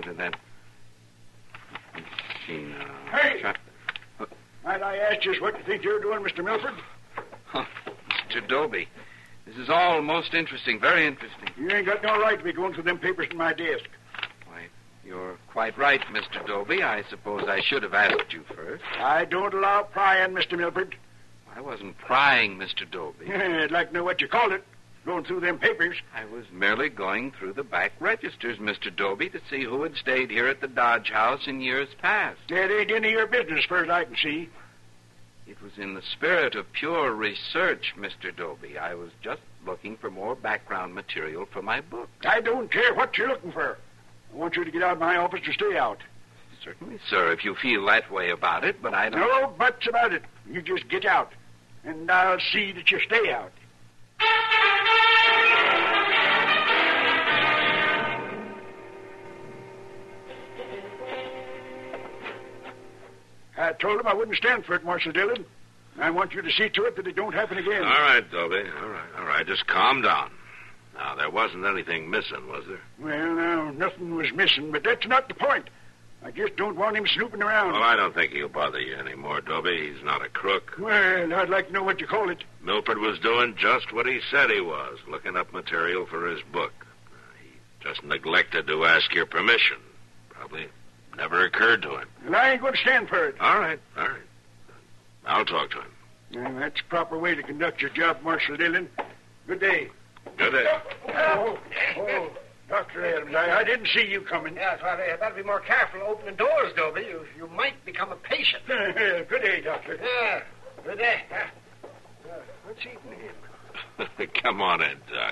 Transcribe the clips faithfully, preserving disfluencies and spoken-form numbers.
into that machine. Uh, Hey! shut... Might I ask just what you think you're doing, Mister Milford? Oh, Mister Dobie, this is all most interesting, very interesting. You ain't got no right to be going through them papers in my desk. Why, you're quite right, Mister Dobie. I suppose I should have asked you first. I don't allow prying, Mister Milford. I wasn't prying, Mister Dobie. I'd like to know what you called it, going through them papers. I was merely going through the back registers, Mister Dobie, to see who had stayed here at the Dodge House in years past. That ain't any of your business, as far as I can see. It was in the spirit of pure research, Mister Dobie. I was just looking for more background material for my book. I don't care what you're looking for. I want you to get out of my office or stay out. Certainly, sir, if you feel that way about it, but I don't... No buts about it. You just get out, and I'll see that you stay out. I told him I wouldn't stand for it, Marshal Dillon. I want you to see to it that it don't happen again. All right, Dobie. All right, all right. Just calm down. Now, there wasn't anything missing, was there? Well, now, nothing was missing, but that's not the point. I just don't want him snooping around. Well, I don't think he'll bother you anymore, Dobie. He's not a crook. Well, I'd like to know what you call it. Milford was doing just what he said he was, looking up material for his book. He just neglected to ask your permission. Probably never occurred to him. And I ain't going to stand for it. All right, all right. I'll talk to him. Well, that's the proper way to conduct your job, Marshal Dillon. Good day. Good day. Oh, oh, Doctor Adams, I, I didn't see you coming. Yes, well, you better be more careful opening doors, Dobie. You, you might become a patient. Good day, Doctor. Yeah, good day. Uh, what's eating him? Come on in, Doc.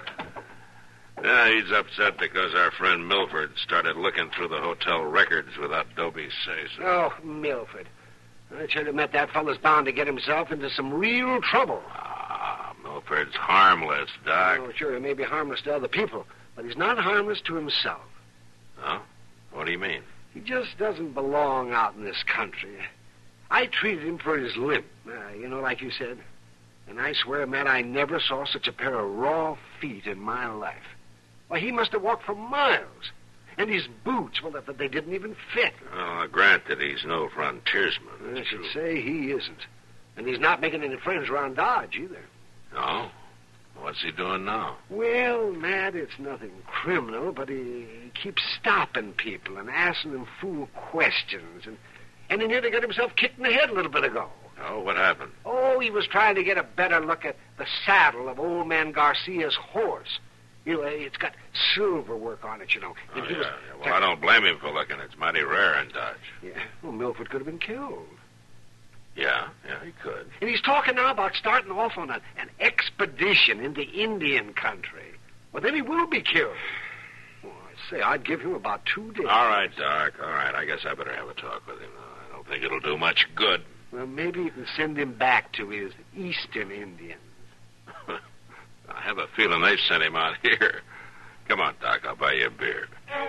Yeah, he's upset because our friend Milford started looking through the hotel records without Dobie's say-so. Oh, Milford. I should have met that fellow's bound to get himself into some real trouble. Ah, Milford's harmless, Doc. Oh, sure, he may be harmless to other people, but he's not harmless to himself. Oh? What do you mean? He just doesn't belong out in this country. I treated him for his limp, uh, you know, like you said. And I swear, Matt, I never saw such a pair of raw feet in my life. Why, he must have walked for miles. And his boots, well, they didn't even fit. Oh, granted, he's no frontiersman. I should say he isn't. And he's not making any friends around Dodge, either. No? What's he doing now? Well, Matt, it's nothing criminal, but he keeps stopping people and asking them fool questions. And, and he nearly got himself kicked in the head a little bit ago. Oh, what happened? Oh, he was trying to get a better look at the saddle of old man Garcia's horse. You know, it's got silver work on it, you know. Oh, And yeah, he was... yeah. Well, I don't blame him for looking. It's mighty rare in Dodge. Yeah, well, Milford could have been killed. Yeah, yeah, he could. And he's talking now about starting off on a, an expedition into Indian country. Well, then he will be killed. Well, I say, I'd give him about two days. All right, Doc, all right. I guess I better have a talk with him. I don't think it'll do much good. Well, maybe you can send him back to his Eastern Indians. I have a feeling they've sent him out here. Come on, Doc, I'll buy you a beer.